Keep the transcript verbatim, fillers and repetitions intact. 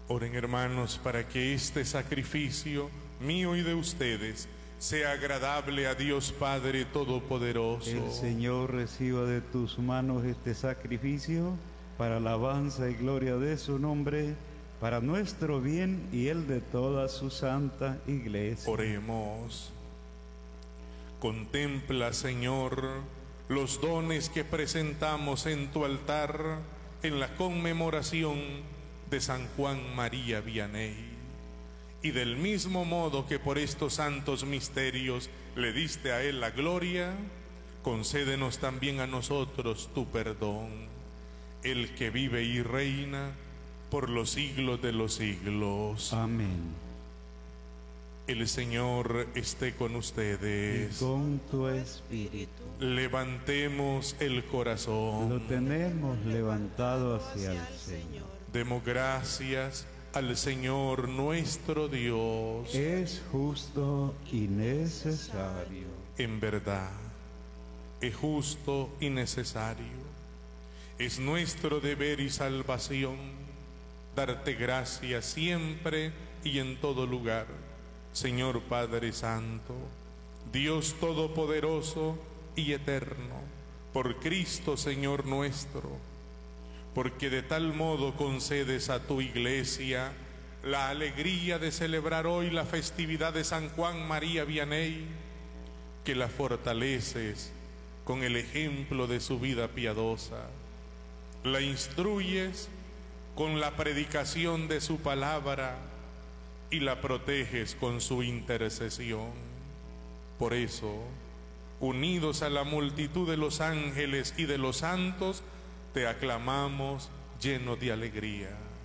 Oren, hermanos, para que este sacrificio mío y de ustedes sea agradable a Dios Padre Todopoderoso. El Señor reciba de tus manos este sacrificio para alabanza y gloria de su nombre, para nuestro bien y el de toda su santa Iglesia. Oremos. Contempla, Señor, los dones que presentamos en tu altar en la conmemoración de San Juan María Vianney. Y del mismo modo que por estos santos misterios le diste a él la gloria, concédenos también a nosotros tu perdón, el que vive y reina por los siglos de los siglos. Amén. El Señor esté con ustedes. Y con tu espíritu. Levantemos el corazón. Lo tenemos levantado hacia el Señor. Demos gracias al Señor nuestro Dios. Es justo y necesario. En verdad, es justo y necesario. Es nuestro deber y salvación darte gracias siempre y en todo lugar, Señor Padre Santo, Dios Todopoderoso y Eterno, por Cristo Señor nuestro, porque de tal modo concedes a tu Iglesia la alegría de celebrar hoy la festividad de San Juan María Vianney, que la fortaleces con el ejemplo de su vida piadosa, la instruyes con la predicación de su palabra y la proteges con su intercesión. Por eso, unidos a la multitud de los ángeles y de los santos, te aclamamos lleno de alegría.